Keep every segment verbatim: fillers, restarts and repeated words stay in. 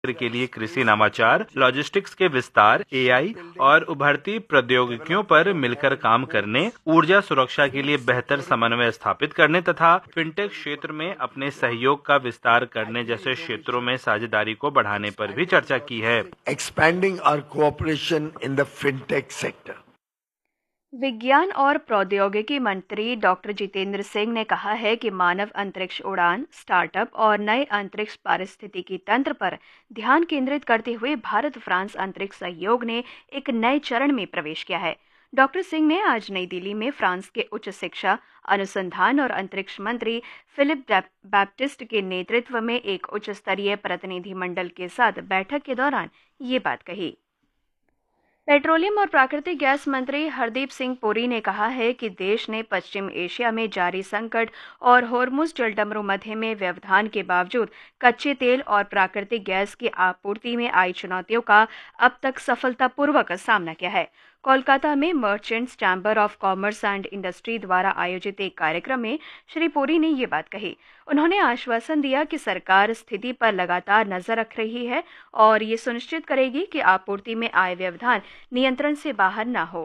के लिए कृषि नवाचार, लॉजिस्टिक्स के विस्तार, एआई और उभरती प्रौद्योगिकियों पर मिलकर काम करने, ऊर्जा सुरक्षा के लिए बेहतर समन्वय स्थापित करने तथा फिनटेक क्षेत्र में अपने सहयोग का विस्तार करने जैसे क्षेत्रों में साझेदारी को बढ़ाने पर भी चर्चा की है। Expanding our cooperation in the fintech sector. विज्ञान और प्रौद्योगिकी मंत्री डॉक्टर जितेंद्र सिंह ने कहा है कि मानव अंतरिक्ष उड़ान, स्टार्टअप और नए अंतरिक्ष पारिस्थितिकी तंत्र पर ध्यान केंद्रित करते हुए भारत फ्रांस अंतरिक्ष सहयोग ने एक नए चरण में प्रवेश किया है। डॉक्टर सिंह ने आज नई दिल्ली में फ्रांस के उच्च शिक्षा, अनुसंधान और अंतरिक्ष मंत्री फिलिप बैप्टिस्ट के नेतृत्व में एक उच्च स्तरीय प्रतिनिधिमंडल के साथ बैठक के दौरान ये बात कही। पेट्रोलियम और प्राकृतिक गैस मंत्री हरदीप सिंह पुरी ने कहा है कि देश ने पश्चिम एशिया में जारी संकट और होर्मुज जलडमरू मध्य में व्यवधान के बावजूद कच्चे तेल और प्राकृतिक गैस की आपूर्ति में आई चुनौतियों का अब तक सफलतापूर्वक सामना किया है। कोलकाता में merchants chamber of commerce and industry द्वारा आयोजित एक कार्यक्रम में श्री पुरी ने ये बात कही। उन्होंने आश्वासन दिया कि सरकार स्थिति पर लगातार नजर रख रही है और ये सुनिश्चित करेगी कि आपूर्ति में आए व्यवधान नियंत्रण से बाहर न हो।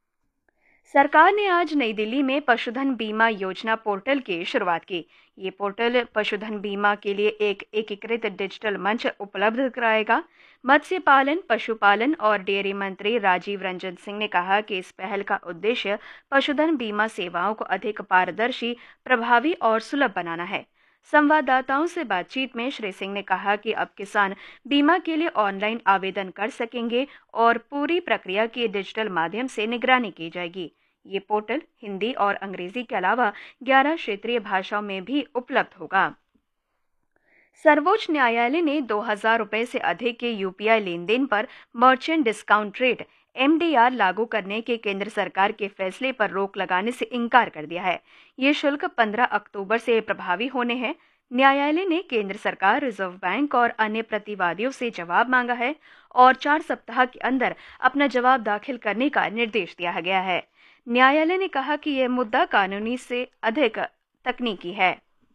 सरकार ने आज नई दिल्ली में पशुधन बीमा योजना पोर्टल की शुरुआत की। ये पोर्टल पशुधन बीमा के लिए एक एकीकृत डिजिटल मंच उपलब्ध कराएगा। मत्स्य पालन, पशुपालन और डेयरी मंत्री राजीव रंजन सिंह ने कहा कि इस पहल का उद्देश्य पशुधन बीमा सेवाओं को अधिक पारदर्शी, प्रभावी और सुलभ बनाना है। संवाददाताओं से बातचीत में श्री सिंह ने कहा कि अब किसान बीमा के लिए ऑनलाइन आवेदन कर सकेंगे और पूरी प्रक्रिया की डिजिटल माध्यम से निगरानी की जाएगी। ये पोर्टल हिंदी और अंग्रेजी के अलावा ग्यारह क्षेत्रीय भाषाओं में भी उपलब्ध होगा। सर्वोच्च न्यायालय ने दो हजार रुपए से अधिक के यूपीआई लेन देन पर मर्चेंट डिस्काउंट रेट एमडीआर लागू करने के केंद्र सरकार के फैसले पर रोक लगाने से इनकार कर दिया है। ये शुल्क पंद्रह अक्टूबर से प्रभावी होने हैं। न्यायालय ने केंद्र सरकार, रिजर्व बैंक और अन्य प्रतिवादियों से जवाब मांगा है और चार सप्ताह के अंदर अपना जवाब दाखिल करने का निर्देश दिया गया है। न्यायालय ने कहा कि यह मुद्दा कानूनी से अधिक तकनीकी है।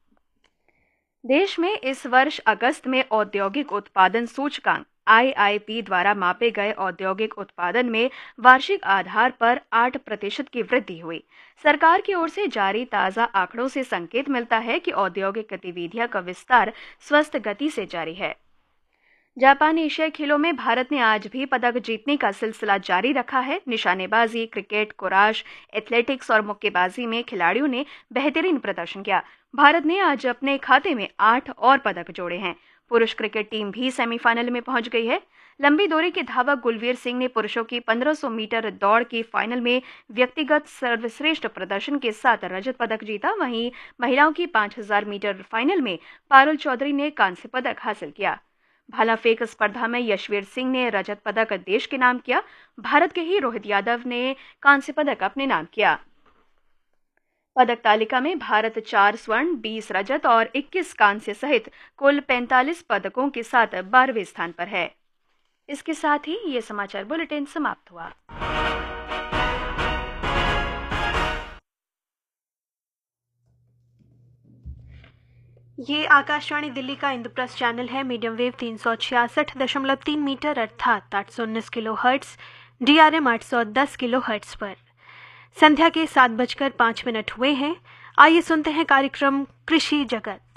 देश में इस वर्ष अगस्त में औद्योगिक उत्पादन सूचकांक आई आई पी द्वारा मापे गए औद्योगिक उत्पादन में वार्षिक आधार पर आठ प्रतिशत की वृद्धि हुई। सरकार की ओर से जारी ताज़ा आंकड़ों से संकेत मिलता है कि औद्योगिक गतिविधियां का विस्तार स्वस्थ गति से जारी है। जापान एशियाई खेलों में भारत ने आज भी पदक जीतने का सिलसिला जारी रखा है। निशानेबाजी, क्रिकेट, कुराश, एथलेटिक्स और मुक्केबाजी में खिलाड़ियों ने बेहतरीन प्रदर्शन किया। भारत ने आज अपने खाते में आठ और पदक जोड़े हैं। पुरुष क्रिकेट टीम भी सेमीफाइनल में पहुंच गई है। लंबी दूरी के धावक गुलवीर सिंह ने पुरुषों की पंद्रह सौ मीटर दौड़ की फाइनल में व्यक्तिगत सर्वश्रेष्ठ प्रदर्शन के साथ रजत पदक जीता। वहीं महिलाओं की पांच हजार मीटर फाइनल में पारुल चौधरी ने कांस्य पदक हासिल किया। भाला फेंक स्पर्धा में यशवीर सिंह ने रजत पदक देश के नाम किया। भारत के ही रोहित यादव ने कांस्य पदक अपने नाम किया। पदक तालिका में भारत चार स्वर्ण, बीस रजत और इक्कीस कांस्य सहित कुल पैंतालीस पदकों के साथ बारहवें स्थान पर है। इसके साथ ही ये समाचार बुलेटिन समाप्त हुआ। ये आकाशवाणी दिल्ली का इंद्रप्रस्थ चैनल है। मीडियम वेव तीन सौ छियासठ दशमलव तीन मीटर अर्थात आठ सौ उन्नीस kilo hertz, D R M आठ सौ दस किलो हर्ट्स पर। संध्या के सात बजकर पाँच मिनट हुए हैं। आइए सुनते हैं कार्यक्रम कृषि जगत।